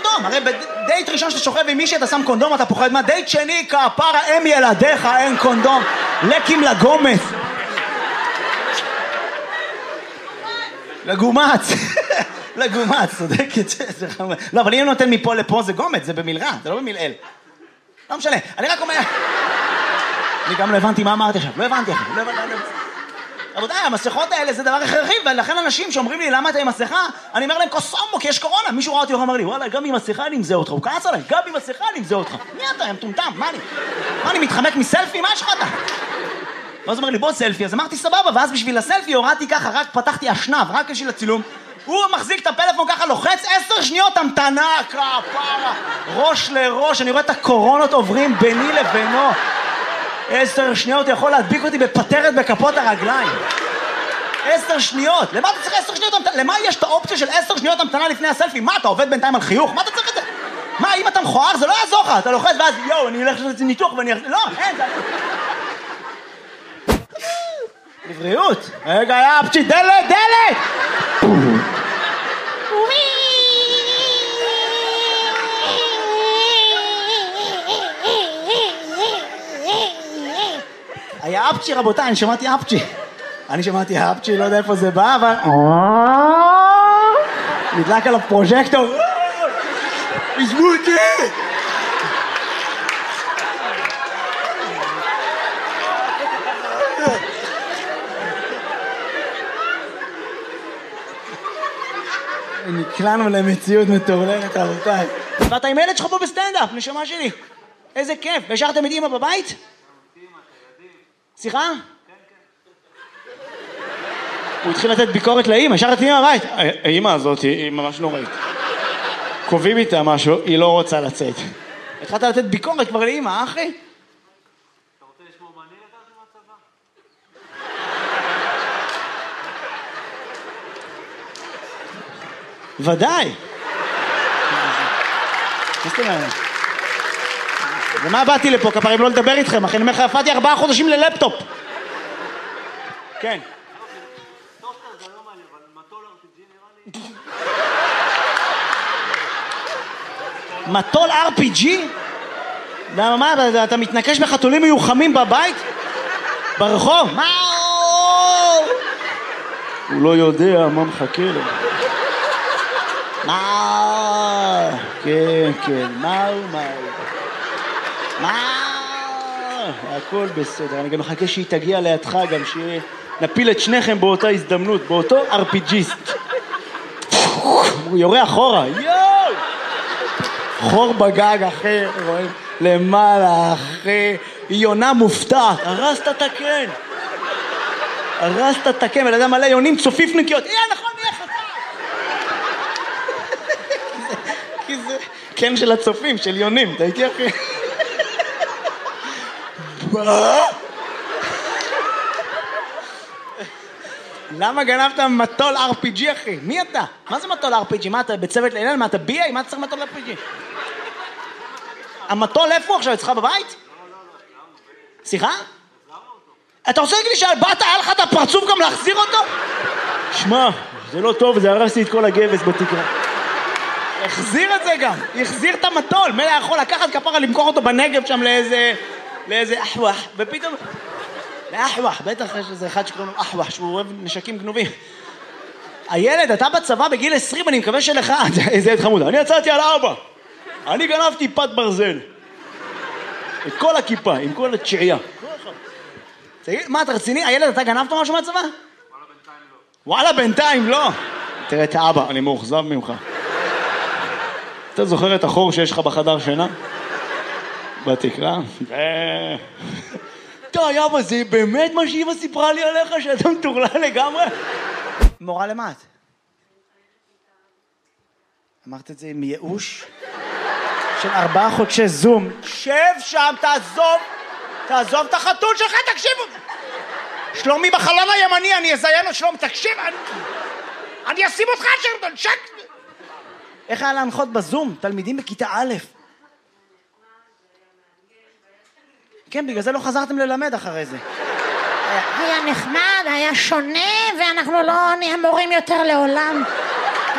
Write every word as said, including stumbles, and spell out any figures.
קונדום, הרי בדייט ראשון שאתה שוכב עם מישהי אתה שם קונדום, אתה פוחד מה? דייט שני, כפרה, אם ילדיך, אין קונדום, לקים לגומץ. לגומץ. לגומץ, צודקת. לא, אבל אם נותן מפה לפה זה גומץ, זה במלרע, זה לא במלעיל. לא משנה, אני רק אומר... אני גם לא הבנתי מה אמרתי עכשיו, לא הבנתי עכשיו, לא הבנתי... רבותיי, המסכות האלה זה דבר הכרחי, ולכן אנשים שאומרים לי למה אתה עם מסכה, אני אומר להם קוסומו, כי יש קורונה. מישהו ראה אותי ואומר לי, וואלה, גם עם מסכה אני אמזה אותך. הוא כעס עליי, גם עם מסכה אני אמזה אותך. מי אתה, יא מטומטם? מה אני? מה אני מתחמק מסלפי? מה יש לך אתה? ואז הוא אומר לי, בוא סלפי. אז אמרתי סבבה, ואז בשביל הסלפי הורדתי ככה, רק פתחתי אשנב, רק בשביל הצילום. הוא מחזיק את הפלאפון ככה, לוחץ עשר שניות המתנה, כפרה, ראש לראש. אני רואה את הקורונות עוברים ביני לבינו. עשר שניות יכול להדביק אותי בפטרת בכפות הרגליים. עשר שניות. למה אתה צריך עשר שניות המתנה? למה יש את האופציה של עשר שניות המתנה לפני הסלפי? מה, אתה עובד בינתיים על חיוך? מה אתה צריך את זה? מה, אם אתה מכוער זה לא יעזור לך. אתה לוחץ ואז, יואו, אני אלך לעשות ניתוח ואני... לא, אין, זה... לבריאות. רגע, יא אפצ'י, דלת, דלת! היה אפצ'י, רבותיי, אני שמעתי אפצ'י. אני שמעתי אפצ'י, לא יודע איפה זה בא, אבל... נדלק עליו פרוז'קטור. עזבו אותי! נקלענו למציאות מטורללת, רבותיי. ואתה עם ילד שלך פה בסטנדאפ, נשמה שלי. איזה כיף. והשארתם את אמא בבית? סליחה? הוא התחיל לתת ביקורת לאמא, השארת את אמא בבית. האמא הזאת היא ממש נוראית. קובעים איתה משהו, היא לא רוצה לצאת. התחלת לתת ביקורת כבר לאמא, אחי? אתה רוצה לשמור מה אני לקחתי מהצבא? ודאי. ומה באתי לפה, כפרים, לא לדבר איתכם, אחי, אני אומר לך, הפעתי ארבעה חודשים ללפטופ. כן. טוסטר זה לא מעניין, אבל מטול אר פי ג'י נראה לי. מטול אר פי ג'י? למה, מה, אתה מתנקש בחתולים מיוחמים בבית? ברחוב? מה? הוא לא יודע מה מחכה לו. מה? כן, כן, מה הוא, מה הוא? מה? הכל בסדר, אני גם מחכה שהיא תגיע לידך גם, שנפיל את שניכם באותה הזדמנות, באותו אר פי ג'יסט. הוא יורה אחורה, יואו! חור בגג אחר, רואים? למעלה אחרי, היא יונה מופתעת, הרסת את הקן. הרסת את הקן, ולאדם מלא יונים צופיפניקיות, אה, נכון, נהיה חצה. כי זה קן של הצופים, של יונים, אתה איתי אחי? מה? למה גנבת מטול אר פי ג'י אחי? מי אתה? מה זה מטול אר פי ג'י? מה אתה בצוות לילל? מה אתה בי איי? מה אתה צריך מטול אר פי ג'י? המטול איפה עכשיו? אצלך בבית? סליחה? אתה רוצה להגיד לי שבאת היה לך את הפרצוף גם להחזיר אותו? שמע, זה לא טוב, זה הרסתי את כל הגבס בתקרה. החזיר את זה גם, החזיר את המטול. מלא יכול לקחת כפרה למכור אותו בנגב שם לאיזה... לאיזה אחווח, ופתאום... לאחווח, בטח יש איזה אחד שקוראים לו אחווח, שהוא אוהב נשקים גנובים. הילד, אתה בצבא בגיל עשרים, אני מקווה שלך, איזה ילד חמודה. אני יצאתי על אבא. אני גנבתי פת ברזל. את כל הכיפה, עם כל התשיעייה. תגיד, מה, אתה רציני? הילד, אתה גנבת משהו מהצבא? וואלה, בינתיים לא. וואלה, בינתיים לא. תראה את האבא, אני מאוכזב ממך. אתה זוכר את החור שיש לך בחדר שינה? בתקרה? די, אבא, זה באמת מה שאימא סיפרה לי עליך, שאתה מטורלל לגמרי? מורה למה את? אמרת את זה עם ייאוש? של ארבעה חודשי זום. שב שם, תעזוב, תעזוב את החתול שלך, תקשיבו. שלומי בחלון הימני, אני אזיין לו, שלום, תקשיב, אני, אני אשים אותך שרדון, שק. איך היה להנחות בזום? תלמידים בכיתה א'. כן, בגלל זה לא חזרתם ללמד אחרי זה. היה נחמד, היה שונה, ואנחנו לא נהיה מורים יותר לעולם.